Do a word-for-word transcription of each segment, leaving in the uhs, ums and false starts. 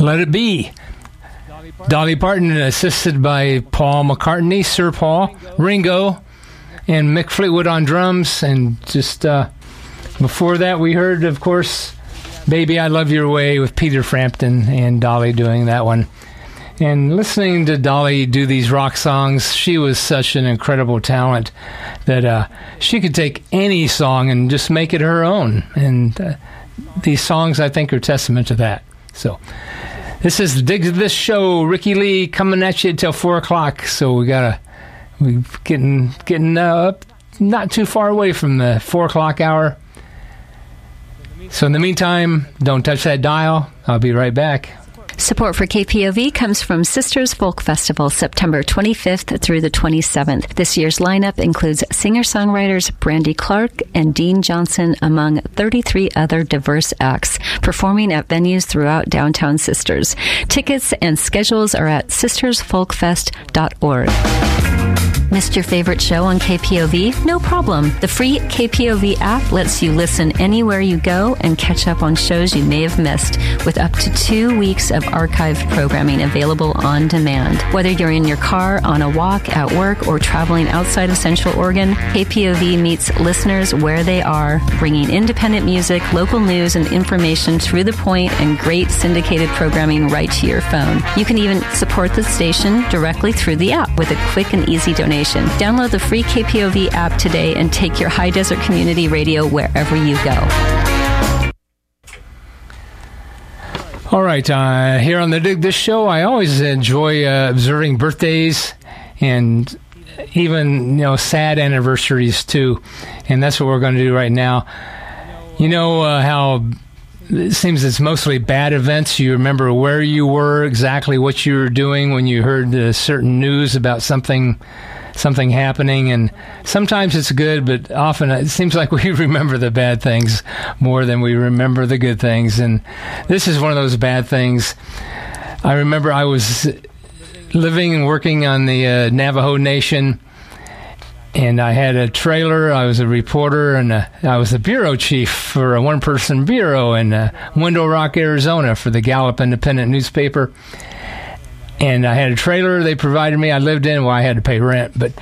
Let It Be. Dolly Parton, assisted by Paul McCartney, Sir Paul, Ringo, and Mick Fleetwood on drums. And just uh, before that, we heard, of course, Baby, I Love Your Way with Peter Frampton and Dolly doing that one. And listening to Dolly do these rock songs, she was such an incredible talent that uh, she could take any song and just make it her own. And uh, these songs, I think, are testament to that. So this is the Dig of This Show. Ricky Lee coming at you till four o'clock. So we gotta we getting getting uh, up, not too far away from the four o'clock hour. So in the meantime, don't touch that dial. I'll be right back. Support for K P O V comes from Sisters Folk Festival, September twenty-fifth through the twenty-seventh. This year's lineup includes singer-songwriters Brandy Clark and Dean Johnson, among thirty-three other diverse acts, performing at venues throughout downtown Sisters. Tickets and schedules are at sisters folk fest dot org. Missed your favorite show on K P O V? No problem. The free K P O V app lets you listen anywhere you go and catch up on shows you may have missed, with up to two weeks of archived programming available on demand. Whether you're in your car, on a walk, at work, or traveling outside of Central Oregon, K P O V meets listeners where they are, bringing independent music, local news, and information through the point, and great syndicated programming right to your phone. You can even support the station directly through the app with a quick and easy donation. Download the free K P O V app today and take your High Desert Community Radio wherever you go. All right, uh, here on the Dig This Show, I always enjoy uh, observing birthdays and even, you know, sad anniversaries too, and that's what we're going to do right now. You know uh, how it seems it's mostly bad events. You remember where you were, exactly what you were doing when you heard uh, certain news about something something happening, and sometimes it's good, but often it seems like we remember the bad things more than we remember the good things, and this is one of those bad things. I remember I was living and working on the uh, Navajo Nation, and I had a trailer. I was a reporter, and uh, I was the bureau chief for a one-person bureau in uh, Window Rock, Arizona, for the Gallup Independent newspaper. And I had a trailer they provided me. I lived in, well, I had to pay rent, but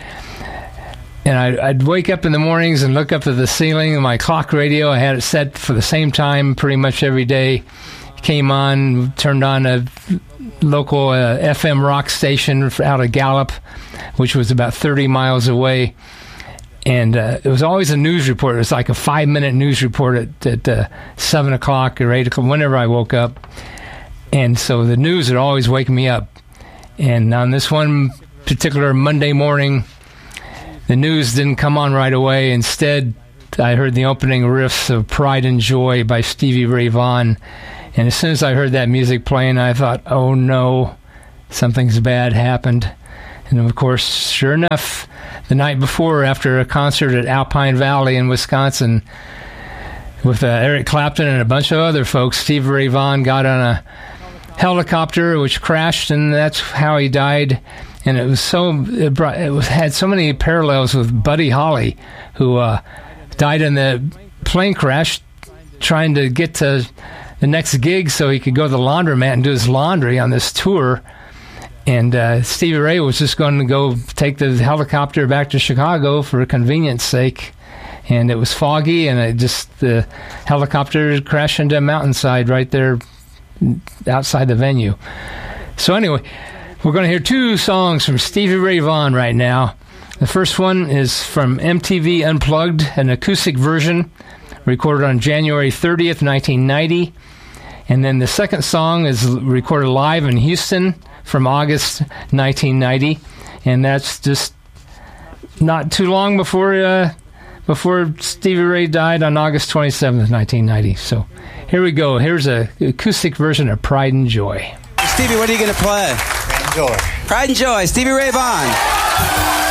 and I, I'd wake up in the mornings and look up at the ceiling of my clock radio. I had it set for the same time pretty much every day. Came on, turned on a local uh, F M rock station out of Gallup, which was about thirty miles away. And uh, it was always a news report. It was like a five-minute news report at, at uh, seven o'clock or eight o'clock, whenever I woke up. And so the news would always wake me up. And on this one particular Monday morning, the news didn't come on right away. Instead, I heard the opening riffs of Pride and Joy by Stevie Ray Vaughan. And as soon as I heard that music playing, I thought, oh no, something's bad happened. And of course, sure enough, the night before, after a concert at Alpine Valley in Wisconsin, with uh, Eric Clapton and a bunch of other folks, Stevie Ray Vaughan got on a helicopter which crashed, and that's how he died. And it was so it, brought, it was had so many parallels with Buddy Holly, who uh, died in the plane crash trying to get to the next gig so he could go to the laundromat and do his laundry on this tour. And uh, Stevie Ray was just going to go take the helicopter back to Chicago for convenience sake. And it was foggy, and it just the helicopter crashed into a mountainside right there outside the venue. So anyway, we're going to hear two songs from Stevie Ray Vaughan right now. The first one is from M T V Unplugged, an acoustic version recorded on January thirtieth, nineteen ninety. And then the second song is recorded live in Houston from August nineteen ninety. And that's just not too long before uh, before Stevie Ray died on August twenty-seventh, nineteen ninety. So here we go. Here's an acoustic version of Pride and Joy. Stevie, what are you going to play? Pride and Joy. Pride and Joy, Stevie Ray Vaughan.